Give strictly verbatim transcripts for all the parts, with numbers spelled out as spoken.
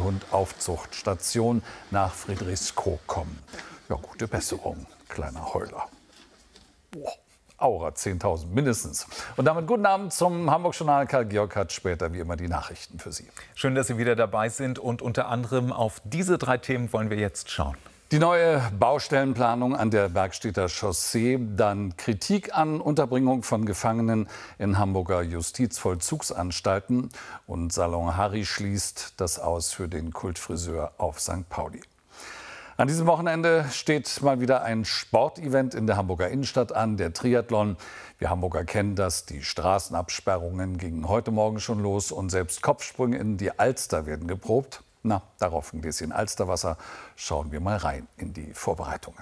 Hundefahndungsstation nach Friedrichskoog kommen. Ja, gute Besserung, kleiner Heuler. Boah. Aura zehntausend mindestens. Und damit guten Abend zum Hamburg-Journal. Karl-Georg hat später wie immer die Nachrichten für Sie. Schön, dass Sie wieder dabei sind. Und unter anderem auf diese drei Themen wollen wir jetzt schauen. Die neue Baustellenplanung an der Bergstedter Chaussee, dann Kritik an Unterbringung von Gefangenen in Hamburger Justizvollzugsanstalten und Salon Harry schließt das aus für den Kultfriseur auf Sankt Pauli. An diesem Wochenende steht mal wieder ein Sportevent in der Hamburger Innenstadt an, der Triathlon. Wir Hamburger kennen das, die Straßenabsperrungen gingen heute Morgen schon los und selbst Kopfsprünge in die Alster werden geprobt. Na, darauf ein Gläschen Alsterwasser. Schauen wir mal rein in die Vorbereitungen.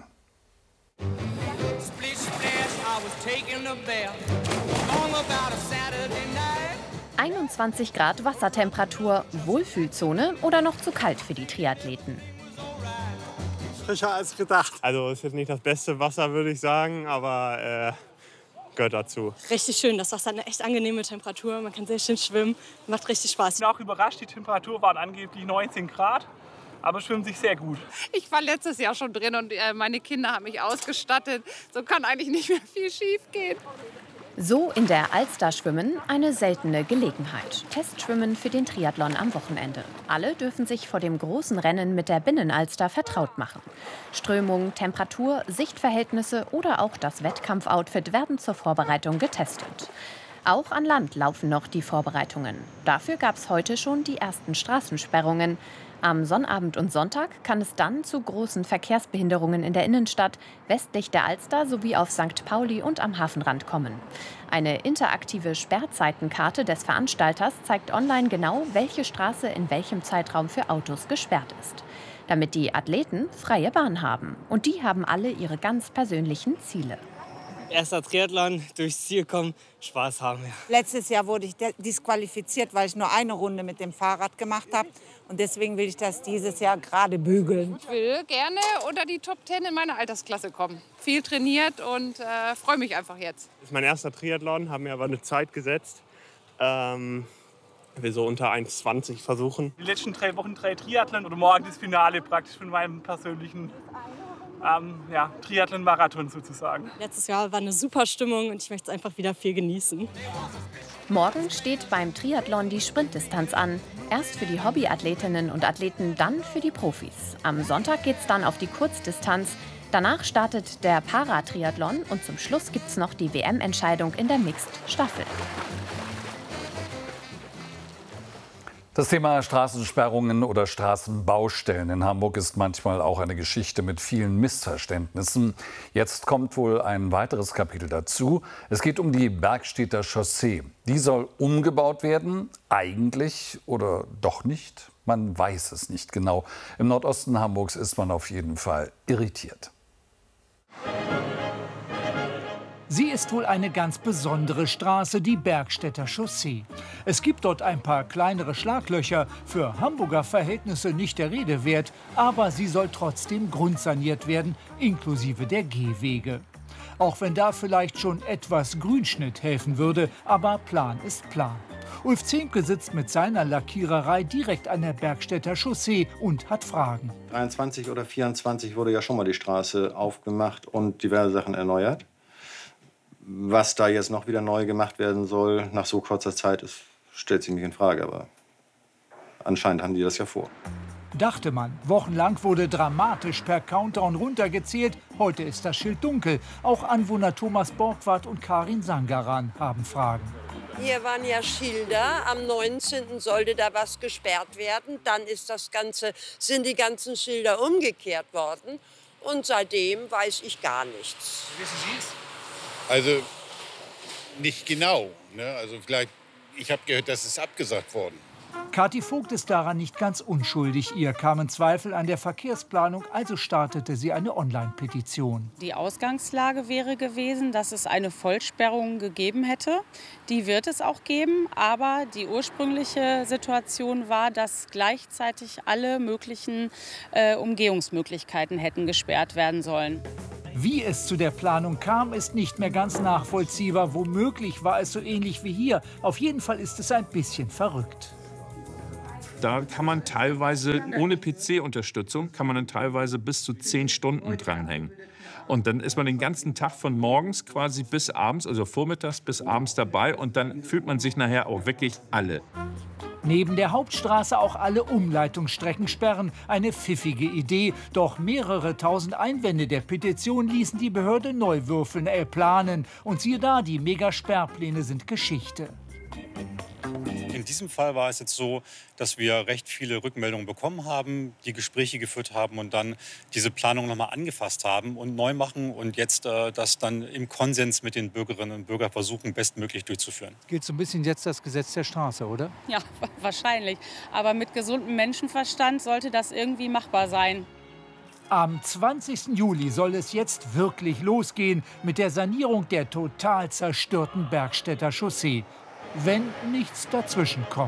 einundzwanzig Grad Wassertemperatur, Wohlfühlzone oder noch zu kalt für die Triathleten? Frischer als gedacht. Also ist jetzt nicht das beste Wasser, würde ich sagen, aber äh, gehört dazu. Richtig schön, das Wasser hat eine echt angenehme Temperatur, man kann sehr schön schwimmen, macht richtig Spaß. Ich bin auch überrascht, die Temperatur waren angeblich neunzehn Grad, aber schwimmen sich sehr gut. Ich war letztes Jahr schon drin und äh, meine Kinder haben mich ausgestattet, so kann eigentlich nicht mehr viel schief gehen. So in der Alster schwimmen, eine seltene Gelegenheit. Testschwimmen für den Triathlon am Wochenende. Alle dürfen sich vor dem großen Rennen mit der Binnenalster vertraut machen. Strömung, Temperatur, Sichtverhältnisse oder auch das Wettkampfoutfit werden zur Vorbereitung getestet. Auch an Land laufen noch die Vorbereitungen. Dafür gab es heute schon die ersten Straßensperrungen. Am Sonnabend und Sonntag kann es dann zu großen Verkehrsbehinderungen in der Innenstadt, westlich der Alster sowie auf Sankt Pauli und am Hafenrand kommen. Eine interaktive Sperrzeitenkarte des Veranstalters zeigt online genau, welche Straße in welchem Zeitraum für Autos gesperrt ist. Damit die Athleten freie Bahn haben. Und die haben alle ihre ganz persönlichen Ziele. Erster Triathlon, durchs Ziel kommen, Spaß haben. Ja. Letztes Jahr wurde ich disqualifiziert, weil ich nur eine Runde mit dem Fahrrad gemacht habe. Und deswegen will ich das dieses Jahr gerade bügeln. Ich will gerne unter die Top zehn in meiner Altersklasse kommen. Viel trainiert und äh, freue mich einfach jetzt. Das ist mein erster Triathlon, haben mir aber eine Zeit gesetzt. Ähm, will so unter eins zwanzig versuchen. Die letzten drei Wochen drei Triathlon oder morgen das Finale praktisch von meinem persönlichen ähm, ja, Triathlon-Marathon sozusagen. Letztes Jahr war eine super Stimmung und ich möchte es einfach wieder viel genießen. Morgen steht beim Triathlon die Sprintdistanz an. Erst für die Hobbyathletinnen und Athleten, dann für die Profis. Am Sonntag geht es dann auf die Kurzdistanz. Danach startet der Paratriathlon und zum Schluss gibt es noch die W M-Entscheidung in der Mixed-Staffel. Das Thema Straßensperrungen oder Straßenbaustellen in Hamburg ist manchmal auch eine Geschichte mit vielen Missverständnissen. Jetzt kommt wohl ein weiteres Kapitel dazu. Es geht um die Bergstedter Chaussee. Die soll umgebaut werden, eigentlich oder doch nicht? Man weiß es nicht genau. Im Nordosten Hamburgs ist man auf jeden Fall irritiert. Sie ist wohl eine ganz besondere Straße, die Bergstedter Chaussee. Es gibt dort ein paar kleinere Schlaglöcher, für Hamburger Verhältnisse nicht der Rede wert, aber sie soll trotzdem grundsaniert werden, inklusive der Gehwege. Auch wenn da vielleicht schon etwas Grünschnitt helfen würde, aber Plan ist Plan. Ulf Ziemke sitzt mit seiner Lackiererei direkt an der Bergstedter Chaussee und hat Fragen. dreiundzwanzig oder vierundzwanzig wurde ja schon mal die Straße aufgemacht und diverse Sachen erneuert. Was da jetzt noch wieder neu gemacht werden soll, nach so kurzer Zeit, ist, stellt sich nicht in Frage. Aber anscheinend haben die das ja vor. Dachte man. Wochenlang wurde dramatisch per Countdown runtergezählt. Heute ist das Schild dunkel. Auch Anwohner Thomas Borgward und Karin Sangaran haben Fragen. Hier waren ja Schilder. Am neunzehnten sollte da was gesperrt werden. Dann ist das Ganze, sind die ganzen Schilder umgekehrt worden. Und seitdem weiß ich gar nichts. Wissen Sie es? Also nicht genau. Ne? Also vielleicht, ich habe gehört, das ist abgesagt worden. Kathi Vogt ist daran nicht ganz unschuldig. Ihr kamen Zweifel an der Verkehrsplanung, also startete sie eine Online-Petition. Die Ausgangslage wäre gewesen, dass es eine Vollsperrung gegeben hätte. Die wird es auch geben, aber die ursprüngliche Situation war, dass gleichzeitig alle möglichen äh, Umgehungsmöglichkeiten hätten gesperrt werden sollen. Wie es zu der Planung kam, ist nicht mehr ganz nachvollziehbar. Womöglich war es so ähnlich wie hier. Auf jeden Fall ist es ein bisschen verrückt. Da kann man teilweise, ohne P C-Unterstützung, kann man dann teilweise bis zu zehn Stunden dranhängen. Und dann ist man den ganzen Tag von morgens quasi bis abends, also vormittags bis abends dabei. Und dann fühlt man sich nachher auch wirklich alle. Neben der Hauptstraße auch alle Umleitungsstrecken sperren. Eine pfiffige Idee. Doch mehrere tausend Einwände der Petition ließen die Behörde neu würfeln, äh, planen. Und siehe da, die Mega-Sperrpläne sind Geschichte. In diesem Fall war es jetzt so, dass wir recht viele Rückmeldungen bekommen haben, die Gespräche geführt haben und dann diese Planung noch mal angefasst haben und neu machen und jetzt äh, das dann im Konsens mit den Bürgerinnen und Bürgern versuchen, bestmöglich durchzuführen. Gilt so ein bisschen jetzt das Gesetz der Straße, oder? Ja, wahrscheinlich. Aber mit gesundem Menschenverstand sollte das irgendwie machbar sein. Am zwanzigsten Juli soll es jetzt wirklich losgehen mit der Sanierung der total zerstörten Bergstädter Chaussee. Wenn nichts dazwischen kommt.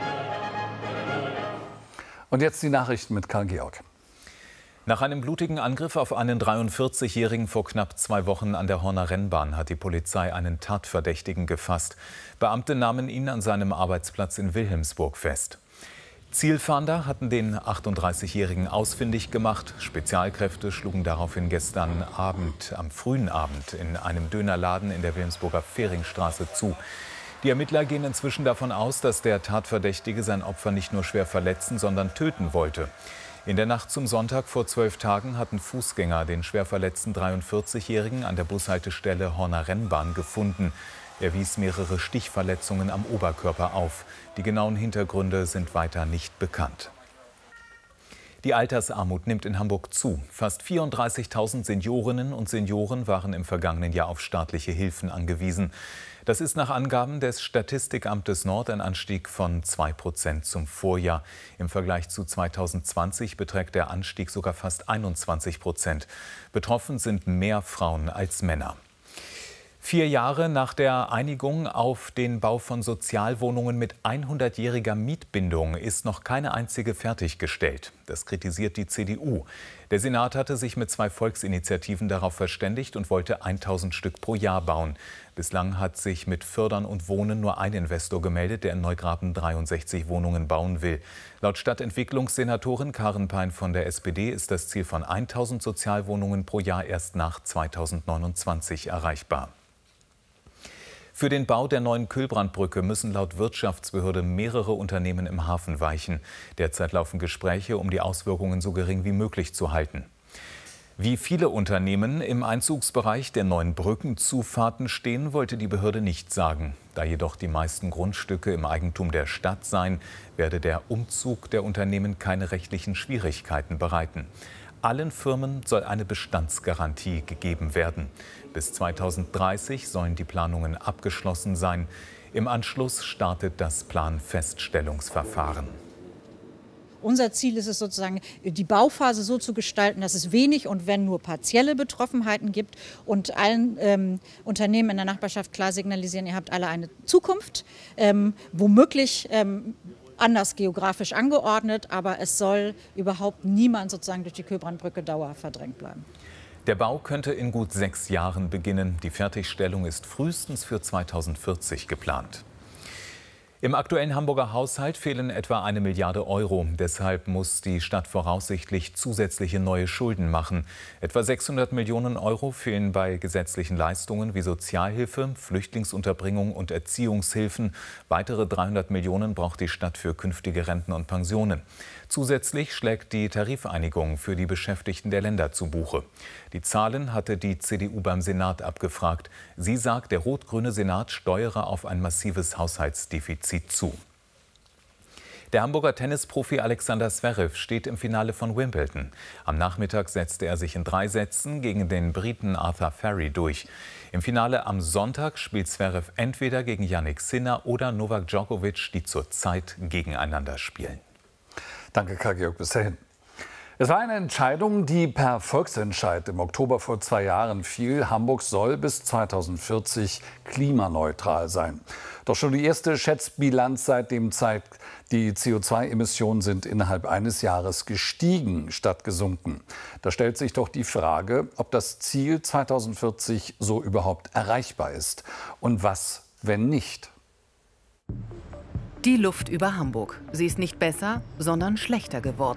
Und jetzt die Nachrichten mit Karl Georg. Nach einem blutigen Angriff auf einen dreiundvierzigjährigen vor knapp zwei Wochen an der Horner Rennbahn hat die Polizei einen Tatverdächtigen gefasst. Beamte nahmen ihn an seinem Arbeitsplatz in Wilhelmsburg fest. Zielfahnder hatten den achtunddreißigjährigen ausfindig gemacht. Spezialkräfte schlugen daraufhin gestern Abend, am frühen Abend, in einem Dönerladen in der Wilhelmsburger Fehringstraße zu. Die Ermittler gehen inzwischen davon aus, dass der Tatverdächtige sein Opfer nicht nur schwer verletzen, sondern töten wollte. In der Nacht zum Sonntag vor zwölf Tagen hatten Fußgänger den schwer verletzten dreiundvierzigjährigen an der Bushaltestelle Horner Rennbahn gefunden. Er wies mehrere Stichverletzungen am Oberkörper auf. Die genauen Hintergründe sind weiter nicht bekannt. Die Altersarmut nimmt in Hamburg zu. Fast vierunddreißigtausend Seniorinnen und Senioren waren im vergangenen Jahr auf staatliche Hilfen angewiesen. Das ist nach Angaben des Statistikamtes Nord ein Anstieg von zwei Prozent zum Vorjahr. Im Vergleich zu zweitausendzwanzig beträgt der Anstieg sogar fast einundzwanzig Prozent. Betroffen sind mehr Frauen als Männer. Vier Jahre nach der Einigung auf den Bau von Sozialwohnungen mit hundertjähriger Mietbindung ist noch keine einzige fertiggestellt. Das kritisiert die C D U. Der Senat hatte sich mit zwei Volksinitiativen darauf verständigt und wollte tausend Stück pro Jahr bauen. Bislang hat sich mit Fördern und Wohnen nur ein Investor gemeldet, der in Neugraben dreiundsechzig Wohnungen bauen will. Laut Stadtentwicklungssenatorin Karen Pein von der S P D ist das Ziel von tausend Sozialwohnungen pro Jahr erst nach zweitausendneunundzwanzig erreichbar. Für den Bau der neuen Kühlbrandbrücke müssen laut Wirtschaftsbehörde mehrere Unternehmen im Hafen weichen. Derzeit laufen Gespräche, um die Auswirkungen so gering wie möglich zu halten. Wie viele Unternehmen im Einzugsbereich der neuen Brückenzufahrten stehen, wollte die Behörde nicht sagen. Da jedoch die meisten Grundstücke im Eigentum der Stadt seien, werde der Umzug der Unternehmen keine rechtlichen Schwierigkeiten bereiten. Allen Firmen soll eine Bestandsgarantie gegeben werden. Bis zweitausenddreißig sollen die Planungen abgeschlossen sein. Im Anschluss startet das Planfeststellungsverfahren. Unser Ziel ist es sozusagen, die Bauphase so zu gestalten, dass es wenig und wenn nur partielle Betroffenheiten gibt und allen ähm, Unternehmen in der Nachbarschaft klar signalisieren, ihr habt alle eine Zukunft, ähm, womöglich ähm, anders geografisch angeordnet, aber es soll überhaupt niemand sozusagen durch die Kühlbrandbrücke Dauer verdrängt bleiben. Der Bau könnte in gut sechs Jahren beginnen. Die Fertigstellung ist frühestens für zweitausendvierzig geplant. Im aktuellen Hamburger Haushalt fehlen etwa eine Milliarde Euro. Deshalb muss die Stadt voraussichtlich zusätzliche neue Schulden machen. Etwa sechshundert Millionen Euro fehlen bei gesetzlichen Leistungen wie Sozialhilfe, Flüchtlingsunterbringung und Erziehungshilfen. Weitere dreihundert Millionen braucht die Stadt für künftige Renten und Pensionen. Zusätzlich schlägt die Tarifeinigung für die Beschäftigten der Länder zu Buche. Die Zahlen hatte die C D U beim Senat abgefragt. Sie sagt, der rot-grüne Senat steuere auf ein massives Haushaltsdefizit zu. Der Hamburger Tennisprofi Alexander Zverev steht im Finale von Wimbledon. Am Nachmittag setzte er sich in drei Sätzen gegen den Briten Arthur Ferry durch. Im Finale am Sonntag spielt Zverev entweder gegen Jannik Sinner oder Novak Djokovic, die zurzeit gegeneinander spielen. Danke, Karl-Georg, bis dahin. Es war eine Entscheidung, die per Volksentscheid im Oktober vor zwei Jahren fiel. Hamburg soll bis zweitausendvierzig klimaneutral sein. Doch schon die erste Schätzbilanz seitdem zeigt, die C O zwei Emissionen sind innerhalb eines Jahres gestiegen statt gesunken. Da stellt sich doch die Frage, ob das Ziel zweitausendvierzig so überhaupt erreichbar ist. Und was, wenn nicht? Die Luft über Hamburg. Sie ist nicht besser, sondern schlechter geworden.